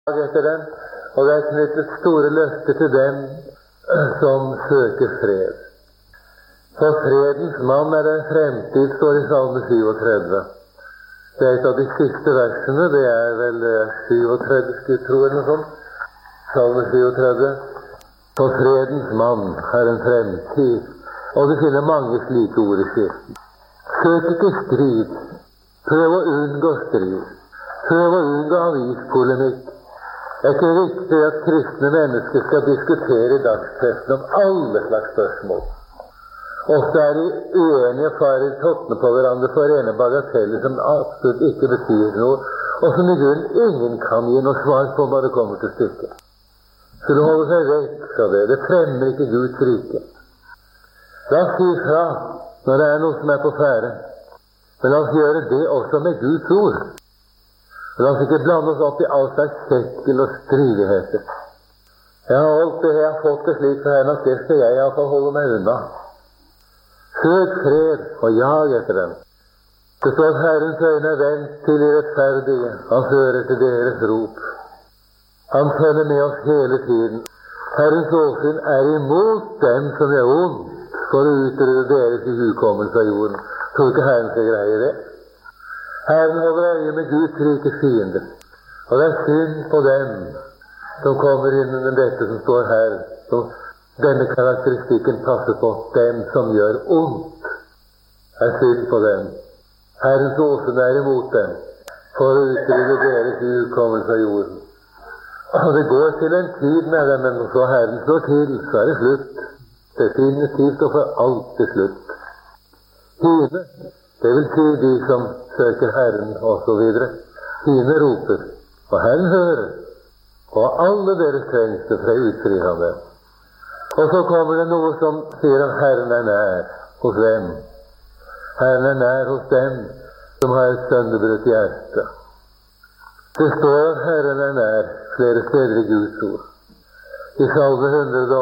etter dem, og det knyttet store løfter til dem som søker fred. For fredens mann den fremtid, står i Salme 37. Det et av de siste versene, det vel 37, skulle jeg tro, eller noe sånt. Salme 37. For fredens mann en fremtid. Og du finner mange slike ord i Skriften. Søk ikke strid. Prøv å unngå strid. Prøv å unngå avispolemikk. Det ikke riktig at kristne mennesker skal diskutere i dagspressen om alle slags spørsmål. Ofte de uenige og farer i tottene på hverandre for rene bagateller som absolutt ikke betyr noe, og som i grunnen ingen kan gi noe svar på når det kommer til stykket. Så du holder seg vekk fra det. Det fremmer ikke Guds rike. La oss si fra når det noe som på ferde. Men la oss gjøre det også med Guds ord. La oss ikke blande oss opp i all slags kjekkel og stridigheter. Jeg har fått det slik for henne at det skal jeg i hvert fall holde meg unna. Søk fred og jag etter dem. Det står at Herrens øyne vendt til de rettferdige. Han hører til deres rop. Han følger med oss hele tiden. Herrens åsyn imot dem som gjør ondt, for å utrydde deres i hukommelse av jorden. Tror ikke Herren skal greie det. Herren holder øye med Guds rike fiender. Og det synd på dem som kommer inn under dette som står her. Som denne karakteristikken passer på dem som gjør ondt. Synd på dem. Herrens åsyn imot dem, for å utrydde deres i hukommelse av jorden. Og det går til en tid med dem, men så Herren slår til, så det slutt. Definitivt og for alt til slutt. Hine, det vil si de som søker Herren og så videre. Hine roper, og Herren hører, og alle deres trengste fra utfrir han dem. Og så kommer det noe som sier at Herren nær hos hvem? Herren nær hos dem som har et sønderbrutt hjerte. Det står at Herren nær flere steder i Guds ord. I Salme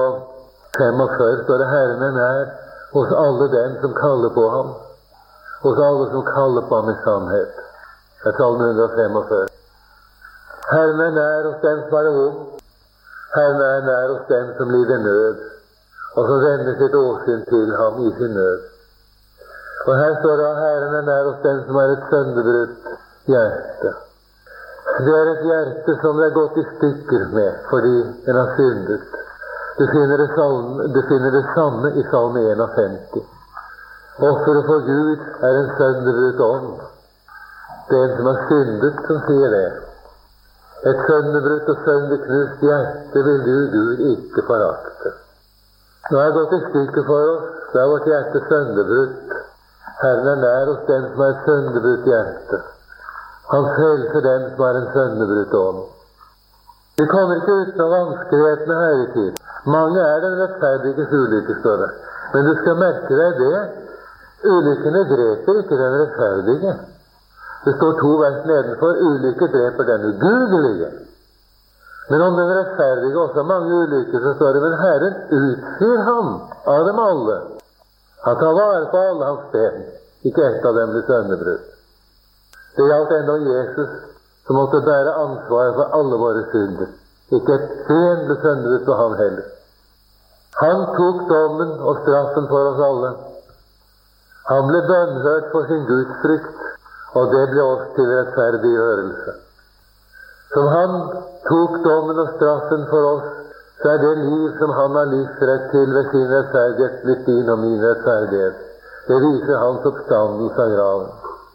145 står det Herren nær hos alle dem som kaller på ham. Hos alle som kaller på ham i sannhet. Det Salme 145. Herren nær hos dem som har det vondt. Herren nær hos dem som lider nød, og som vender sitt åsyn til ham i sin nød. Og her står det at Herren nær hos dem som har et sønderbrutt hjerte. Det et hjerte som det gått i stykker med, fordi en har syndet. Du finner det samme i Salme 51. Offeret for Gud en sønderbrutt ånd. Det en som har syndet, som sier det. Et sønderbrutt og sønderknust hjerte vil du, Gud, ikke forakte. Nå det gått i stykker for oss, så vårt hjerte sønderbrutt. Herren nær hos dem som har et sønderbrutt hjerte. Han frelser dem som har en sønderbrutt ånd. Vi kommer ikke uten av vanskelighetene her i tid. Mange den rettferdiges ulykke, står det. Men du skal merke deg det. Ulykkene dreper ikke den rettferdige. Det står 2 vers nedenfor. Ulykke dreper den ugudelige. Men om den rettferdige også har mange ulykker, så står det, men Herren utfrir ham av dem alle. Han tar vare på alle hans ben. Ikke ett av dem blir sønderbrutt. Det gjaldt ennå Jesus, som måtte bære ansvaret for alle våre synder. Ikke et ben ble sønderbrutt på ham heller. Han tok dommen og straffen for oss alle. Han ble bønnhørt for sin gudsfrykt, og det ble oss til rettferdiggjørelse. Som han tok dommen og straffen for oss, så det liv som han har livsrett til ved sin rettferdighet blitt din og min rettferdighet. Det viser hans oppstandelse av graven.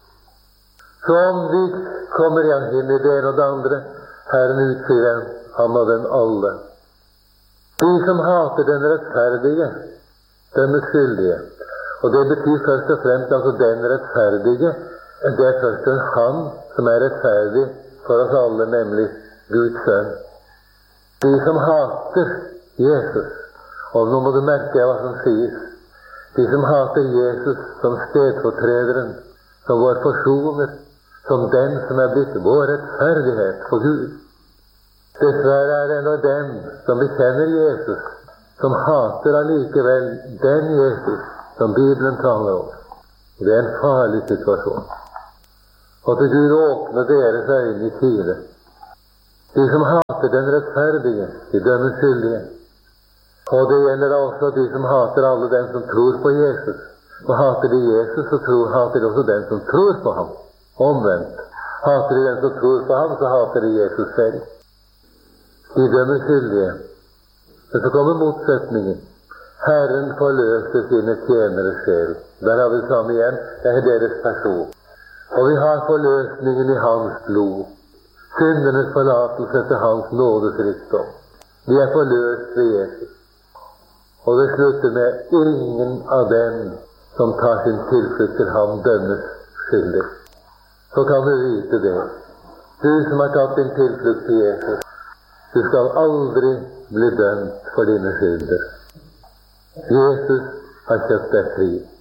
Så om vi kommer inn i det ene og det andre, Herren utfrir ham og dem alle. De som hater den rettferdige, den skyldige. Og det betyr først og fremst altså den rettferdige. Det først og fremst han som rettferdig for oss alle, nemlig Guds sønn. De som hater Jesus, og nå må du merke hva som sies, de som hater Jesus som stedfortrederen, som vår forsoner, som den som blitt vår rettferdighet for Gud. Dessverre det ennå dem som bekjenner Jesus, som hater allikevel den Jesus som Bibelen taler om. Det en farlig situasjon. Og til Gud åpne deres øyne i tide. De som hater den rettferdige, de dømmes skyldige. Og det gjelder også de som hater alle dem som tror på Jesus. Og hater de Jesus, så hater de også den som tror på ham. Omvendt. Hater de den som tror på ham, så hater de Jesus selv. De dømmes skyldige. Men så kommer motsetningen. Herren forløser sine tjeneres sjel. Der har vi det samme igjen. Det er deres person. Og vi har forløsningen i hans blod. Syndenes forlatelse etter hans nådes rikdom. Vi er forløst ved Jesus. Og det slutter med ingen av dem som tar sin tilflukt til ham, dømmes skyldig. Så kan du vite det. Du som har tatt din tilflukt til Jesus, du skal aldri bli dømt for dine synder. Jesus har kjøpt deg fri.